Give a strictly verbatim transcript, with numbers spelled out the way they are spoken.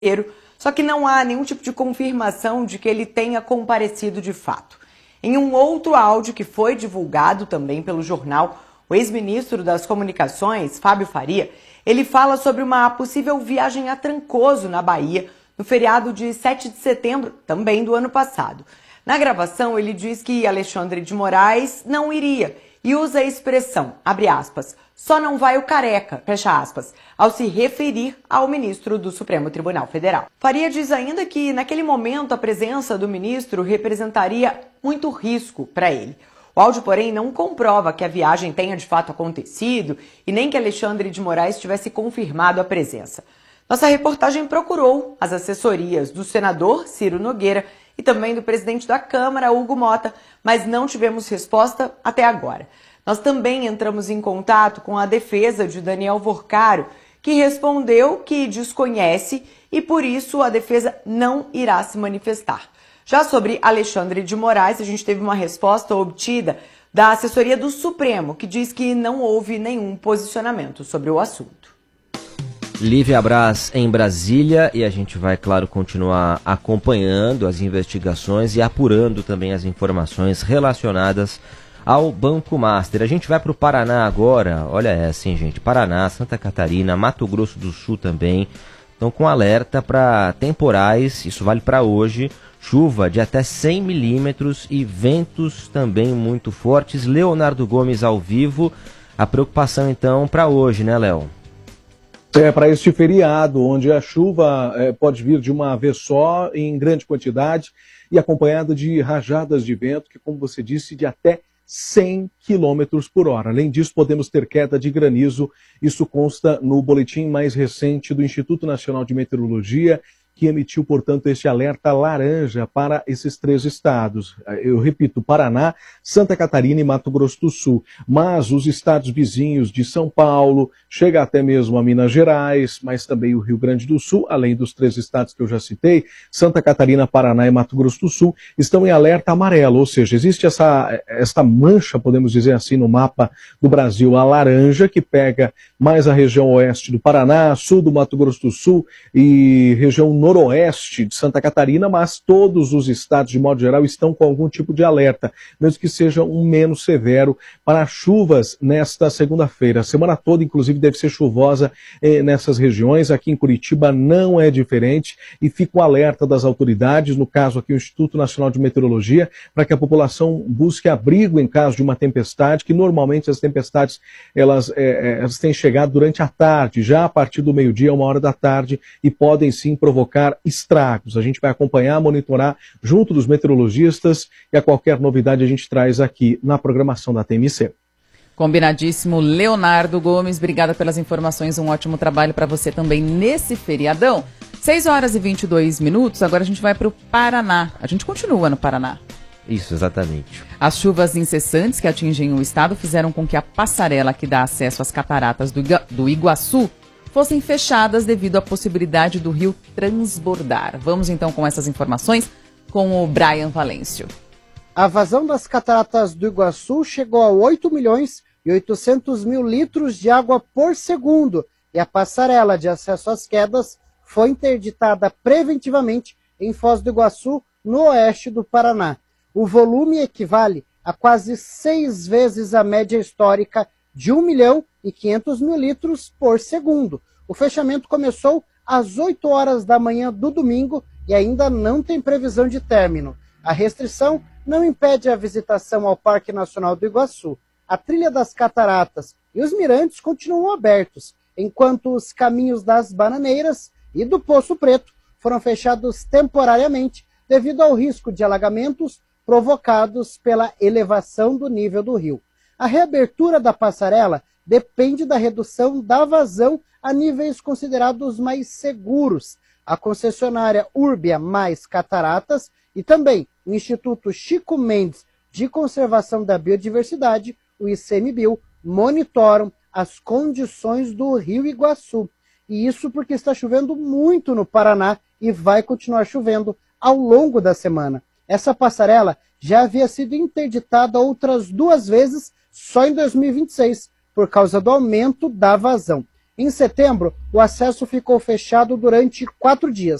só que não há nenhum tipo de confirmação de que ele tenha comparecido de fato. Em um outro áudio que foi divulgado também pelo jornal, o ex-ministro das Comunicações, Fábio Faria, ele fala sobre uma possível viagem a Trancoso, na Bahia, no feriado de sete de setembro, também do ano passado. Na gravação, ele diz que Alexandre de Moraes não iria e usa a expressão, abre aspas, só não vai o careca, fecha aspas, ao se referir ao ministro do Supremo Tribunal Federal. Faria diz ainda que, naquele momento, a presença do ministro representaria muito risco para ele. O áudio, porém, não comprova que a viagem tenha de fato acontecido e nem que Alexandre de Moraes tivesse confirmado a presença. Nossa reportagem procurou as assessorias do senador Ciro Nogueira e também do presidente da Câmara, Hugo Mota, mas não tivemos resposta até agora. Nós também entramos em contato com a defesa de Daniel Vorcaro, que respondeu que desconhece e, por isso, a defesa não irá se manifestar. Já sobre Alexandre de Moraes, a gente teve uma resposta obtida da assessoria do Supremo, que diz que não houve nenhum posicionamento sobre o assunto. Lívia Braz em Brasília, e a gente vai, claro, continuar acompanhando as investigações e apurando também as informações relacionadas ao Banco Master. A gente vai para o Paraná agora, olha essa, hein, gente, Paraná, Santa Catarina, Mato Grosso do Sul também, estão com alerta para temporais, isso vale para hoje, chuva de até cem milímetros e ventos também muito fortes. Leonardo Gomes ao vivo, a preocupação então para hoje, né, Léo? É, para este feriado, onde a chuva é, pode vir de uma vez só, em grande quantidade, e acompanhada de rajadas de vento, que, como você disse, de até cem quilômetros por hora. Além disso, podemos ter queda de granizo. Isso consta no boletim mais recente do Instituto Nacional de Meteorologia, que emitiu, portanto, este alerta laranja para esses três estados. Eu repito, Paraná, Santa Catarina e Mato Grosso do Sul. Mas os estados vizinhos de São Paulo, chega até mesmo a Minas Gerais, mas também o Rio Grande do Sul, além dos três estados que eu já citei, Santa Catarina, Paraná e Mato Grosso do Sul, estão em alerta amarelo, ou seja, existe essa, essa mancha, podemos dizer assim, no mapa do Brasil, a laranja, que pega mais a região oeste do Paraná, sul do Mato Grosso do Sul e região noroeste de Santa Catarina, mas todos os estados, de modo geral, estão com algum tipo de alerta, mesmo que seja um menos severo, para chuvas nesta segunda-feira. A semana toda, inclusive, deve ser chuvosa eh, nessas regiões. Aqui em Curitiba não é diferente e fica o alerta das autoridades, no caso aqui o Instituto Nacional de Meteorologia, para que a população busque abrigo em caso de uma tempestade, que normalmente as tempestades elas, eh, elas têm chegado durante a tarde, já a partir do meio-dia, uma hora da tarde, e podem sim provocar estragos. A gente vai acompanhar, monitorar junto dos meteorologistas e a qualquer novidade a gente traz aqui na programação da T M C. Combinadíssimo. Leonardo Gomes, obrigada pelas informações, um ótimo trabalho para você também nesse feriadão. seis horas e vinte e dois minutos, agora a gente vai para o Paraná. A gente continua no Paraná. Isso, exatamente. As chuvas incessantes que atingem o estado fizeram com que a passarela que dá acesso às cataratas do, Iga- do Iguaçu fossem fechadas devido à possibilidade do rio transbordar. Vamos então com essas informações com o Brian Valêncio. A vazão das cataratas do Iguaçu chegou a oito milhões e oitocentos mil litros de água por segundo e a passarela de acesso às quedas foi interditada preventivamente em Foz do Iguaçu, no oeste do Paraná. O volume equivale a quase seis vezes a média histórica de um milhão e quinhentos mil litros por segundo. O fechamento começou às oito horas da manhã do domingo e ainda não tem previsão de término. A restrição não impede a visitação ao Parque Nacional do Iguaçu. A trilha das cataratas e os mirantes continuam abertos, enquanto os caminhos das Bananeiras e do Poço Preto foram fechados temporariamente devido ao risco de alagamentos provocados pela elevação do nível do rio. A reabertura da passarela depende da redução da vazão a níveis considerados mais seguros. A concessionária Urbia mais Cataratas e também o Instituto Chico Mendes de Conservação da Biodiversidade, o ICMBio, monitoram as condições do Rio Iguaçu. E isso porque está chovendo muito no Paraná e vai continuar chovendo ao longo da semana. Essa passarela já havia sido interditada outras duas vezes só em dois mil e vinte e seis, por causa do aumento da vazão. Em setembro, o acesso ficou fechado durante quatro dias.